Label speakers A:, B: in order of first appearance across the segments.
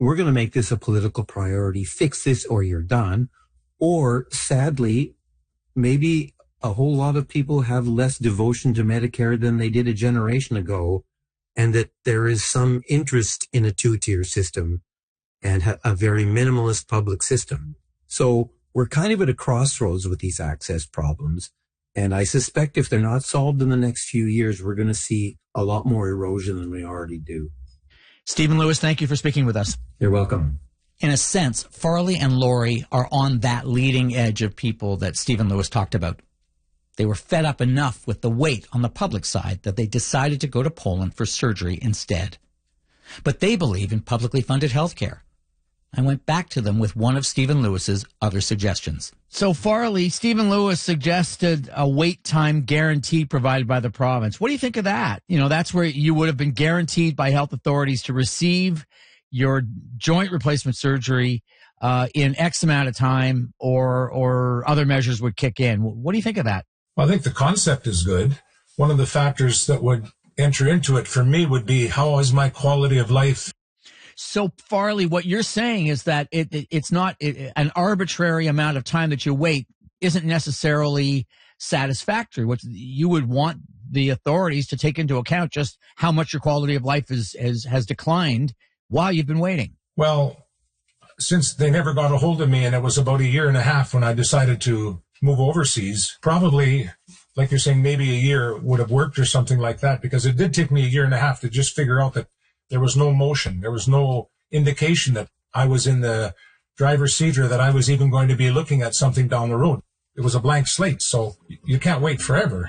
A: we're going to make this a political priority, fix this or you're done. Or sadly, maybe a whole lot of people have less devotion to Medicare than they did a generation ago, and that there is some interest in a two-tier system and a very minimalist public system. So we're kind of at a crossroads with these access problems. And I suspect if they're not solved in the next few years, we're going to see a lot more erosion than we already do.
B: Stephen Lewis, thank you for speaking with us.
A: You're welcome.
B: In a sense, Farley and Laurie are on that leading edge of people that Stephen Lewis talked about. They were fed up enough with the wait on the public side that they decided to go to Poland for surgery instead. But they believe in publicly funded health care. I went back to them with one of Stephen Lewis's other suggestions.
C: So Farley, Stephen Lewis suggested a wait time guarantee provided by the province. What do you think of that? You know, that's where you would have been guaranteed by health authorities to receive your joint replacement surgery in X amount of time, or other measures would kick in. What do you think of that?
D: Well, I think the concept is good. One of the factors that would enter into it for me would be, how is my quality of life?
C: So, Farley, what you're saying is that it's not an arbitrary amount of time that you wait isn't necessarily satisfactory. What you would want the authorities to take into account just how much your quality of life has declined while you've been waiting.
D: Well, since they never got a hold of me, and it was about 1.5 years when I decided to move overseas, probably, like you're saying, maybe a year would have worked or something like that, because it did take me 1.5 years to just figure out that there was no motion. There was no indication that I was in the driver's seat or that I was even going to be looking at something down the road. It was a blank slate, so you can't wait forever.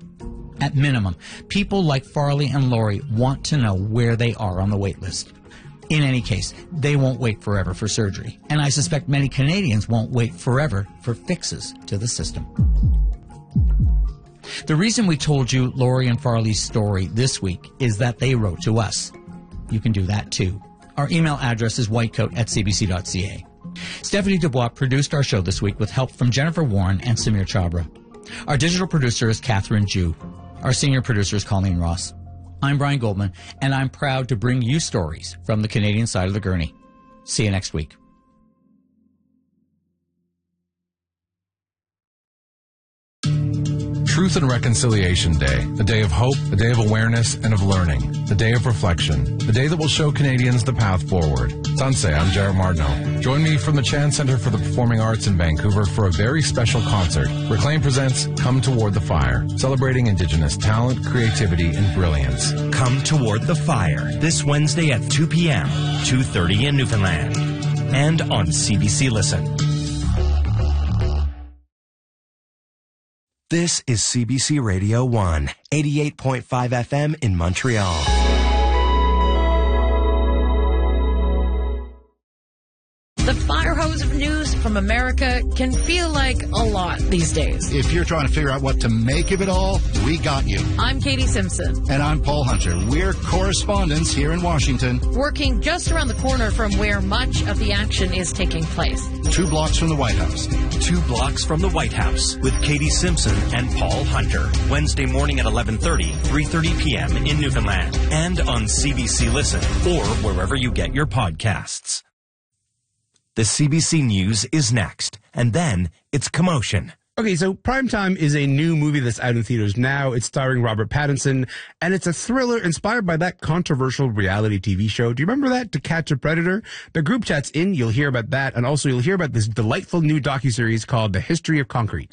B: At minimum, people like Farley and Laurie want to know where they are on the wait list. In any case, they won't wait forever for surgery, and I suspect many Canadians won't wait forever for fixes to the system. The reason we told you Laurie and Farley's story this week is that they wrote to us. You can do that too. Our email address is whitecoat@cbc.ca. Stephanie Dubois produced our show this week with help from Jennifer Warren and Samir Chabra. Our digital producer is Catherine Jew. Our senior producer is Colleen Ross. I'm Brian Goldman, and I'm proud to bring you stories from the Canadian side of the gurney. See you next week.
E: Truth and Reconciliation Day, a day of hope, a day of awareness and of learning, a day of reflection, a day that will show Canadians the path forward. Sanse, I'm Jared Martineau. Join me from the Chan Centre for the Performing Arts in Vancouver for a very special concert. Reclaim presents Come Toward the Fire, celebrating Indigenous talent, creativity, and brilliance.
F: Come Toward the Fire, this Wednesday at 2 p.m., 2:30 in Newfoundland, and on CBC Listen. This is CBC Radio 1, 88.5 FM in Montreal.
G: The fire hose of news from America can feel like a lot these days.
H: If you're trying to figure out what to make of it all, we got you.
G: I'm Katie Simpson.
H: And I'm Paul Hunter. We're correspondents here in Washington.
G: Working just around the corner from where much of the action is taking place.
H: 2 blocks from the White House.
F: 2 blocks from the White House with Katie Simpson and Paul Hunter. Wednesday morning at 11:30, 3:30 p.m. in Newfoundland. And on CBC Listen or wherever you get your podcasts. The CBC News is next, and then it's Commotion.
I: Okay, so Primetime is a new movie that's out in theaters now. It's starring Robert Pattinson, and it's a thriller inspired by that controversial reality TV show. Do you remember that, To Catch a Predator? The group chat's in. You'll hear about that, and also you'll hear about this delightful new docuseries called The History of Concrete.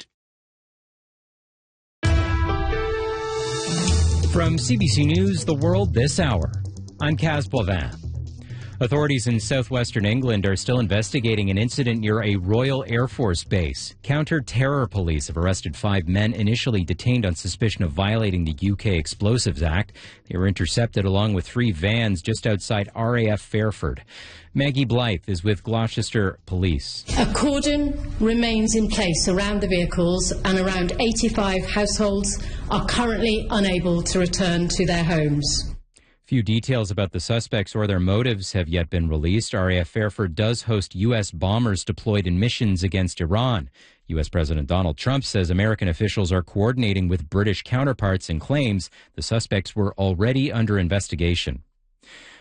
J: From CBC News, The World This Hour, I'm Kaz Boivin. Authorities in southwestern England are still investigating an incident near a Royal Air Force base. Counter-terror police have arrested 5 men initially detained on suspicion of violating the UK Explosives Act. They were intercepted along with 3 vans just outside RAF Fairford. Maggie Blythe is with Gloucester Police.
K: A cordon remains in place around the vehicles, and around 85 households are currently unable to return to their homes.
J: Few details about the suspects or their motives have yet been released. RAF Fairford does host U.S. bombers deployed in missions against Iran. U.S. President Donald Trump says American officials are coordinating with British counterparts and claims the suspects were already under investigation.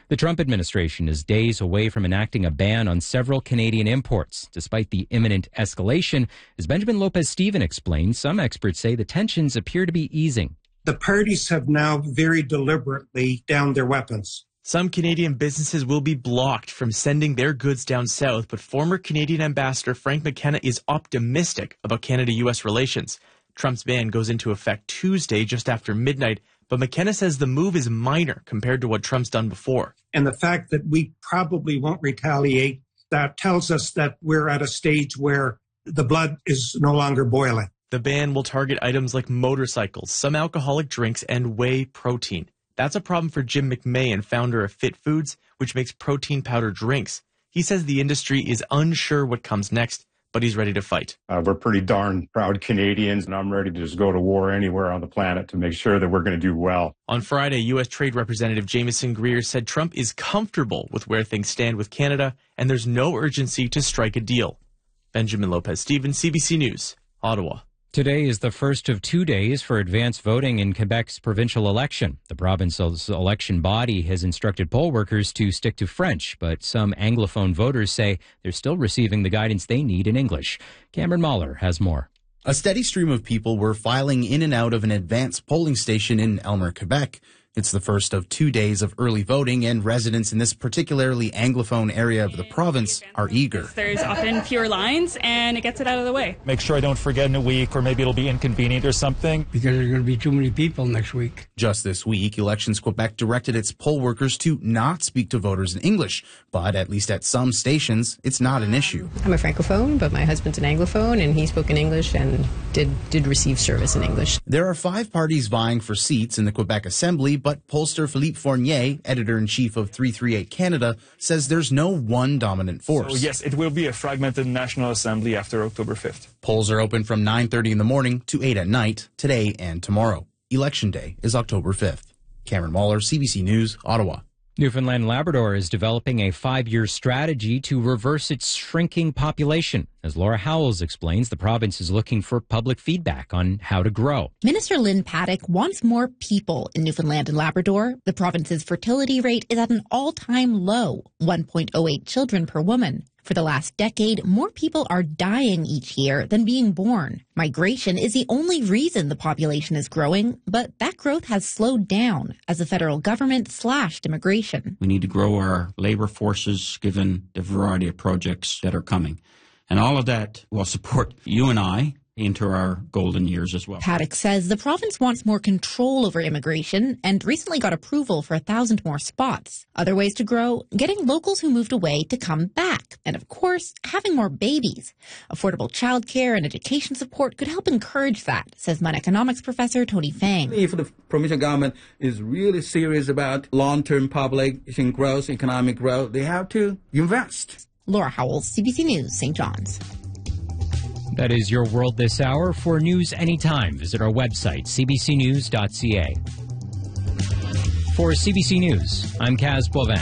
J: The Trump administration is days away from enacting a ban on several Canadian imports. Despite the imminent escalation, as Benjamin Lopez-Steven explained, some experts say the tensions appear to be easing.
L: The parties have now very deliberately downed their weapons.
M: Some Canadian businesses will be blocked from sending their goods down south, but former Canadian Ambassador Frank McKenna is optimistic about Canada-U.S. relations. Trump's ban goes into effect Tuesday just after midnight, but McKenna says the move is minor compared to what Trump's done before.
L: And the fact that we probably won't retaliate, that tells us that we're at a stage where the blood is no longer boiling.
M: The ban will target items like motorcycles, some alcoholic drinks, and whey protein. That's a problem for Jim McMahon, founder of Fit Foods, which makes protein powder drinks. He says the industry is unsure what comes next, but he's ready to fight.
N: We're pretty darn proud Canadians, and I'm ready to just go to war anywhere on the planet to make sure that we're going to do well.
M: On Friday, U.S. Trade Representative Jameson Greer said Trump is comfortable with where things stand with Canada, and there's no urgency to strike a deal. Benjamin Lopez-Steven, CBC News, Ottawa.
J: Today is the first of 2 days for advance voting in Quebec's provincial election. The province's election body has instructed poll workers to stick to French, but some Anglophone voters say they're still receiving the guidance they need in English. Cameron Mahler has more.
O: A steady stream of people were filing in and out of an advance polling station in Elmer, Quebec. It's the first of 2 days of early voting, and residents in this particularly Anglophone area of the province are eager.
P: There's often fewer lines, and it gets it out of the way.
Q: Make sure I don't forget in a week, or maybe it'll be inconvenient or something.
R: Because there's going to be too many people next week.
O: Just this week, Elections Quebec directed its poll workers to not speak to voters in English, but at least at some stations, it's not an issue.
S: I'm a Francophone, but my husband's an Anglophone, and he spoke in English and did receive service in English.
O: There are 5 parties vying for seats in the Quebec Assembly, but pollster Philippe Fournier, editor-in-chief of 338 Canada, says there's no one dominant force.
Q: So yes, it will be a fragmented National Assembly after October 5th.
O: Polls are open from 9:30 in the morning to 8 at night, today and tomorrow. Election Day is October 5th. Cameron Waller, CBC News, Ottawa.
J: Newfoundland and Labrador is developing a 5-year strategy to reverse its shrinking population. As Laura Howells explains, the province is looking for public feedback on how to grow.
T: Minister Lynn Paddock wants more people in Newfoundland and Labrador. The province's fertility rate is at an all-time low, 1.08 children per woman. For the last decade, more people are dying each year than being born. Migration is the only reason the population is growing, but that growth has slowed down as the federal government slashed immigration.
U: We need to grow our labor forces given the variety of projects that are coming. And all of that will support you and I into our golden years as well.
T: Paddock says the province wants more control over immigration and recently got approval for 1,000 more spots. Other ways to grow, getting locals who moved away to come back. And of course, having more babies. Affordable childcare and education support could help encourage that, says MUN economics professor Tony Fang.
V: If the provincial government is really serious about long-term population growth, economic growth, they have to invest.
T: Laura Howells, CBC News, St. John's.
J: That is your world this hour. For news anytime, visit our website, cbcnews.ca. For CBC News, I'm Kaz Boivin.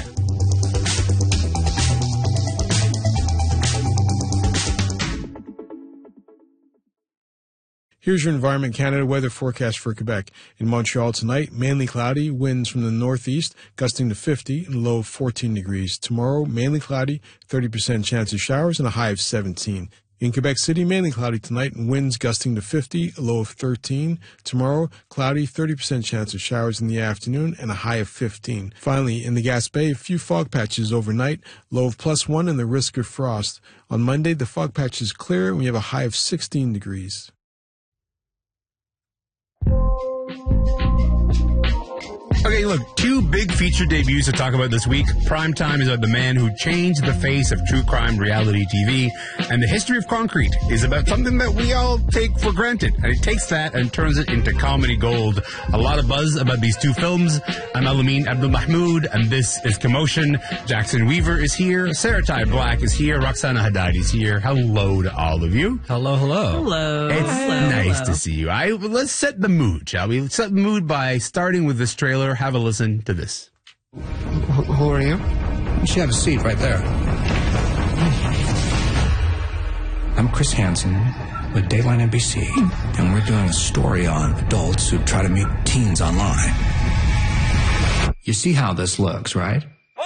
W: Here's your Environment Canada weather forecast for Quebec. In Montreal tonight, mainly cloudy, winds from the northeast, gusting to 50 and a low of 14 degrees. Tomorrow, mainly cloudy, 30% chance of showers and a high of 17. In Quebec City, mainly cloudy tonight and winds gusting to 50, a low of 13. Tomorrow, cloudy, 30% chance of showers in the afternoon and a high of 15. Finally, in the Gaspé, a few fog patches overnight, low of +1 and the risk of frost. On Monday, the fog patches clear and we have a high of 16 degrees.
I: Okay, look, 2 big feature debuts to talk about this week. Primetime is about the man who changed the face of true crime reality TV, and The History of Concrete is about something that we all take for granted, and it takes that and turns it into comedy gold. A lot of buzz about these 2 films. I'm Alameen Abdul Mahmoud, and this is Commotion. Jackson Weaver is here. Sarah Ty Black is here. Roxana Haddad is here. Hello to all of you.
J: Hello, hello.
G: Hello.
I: It's
G: hello,
I: nice
G: hello.
I: to see you. Let's set the mood, shall we? Let's set the mood by starting with this trailer. Have a listen to this.
X: Who are you? You should have a seat right there. I'm Chris Hansen with Dateline NBC, and we're doing a story on adults who try to meet teens online. You see how this looks, right?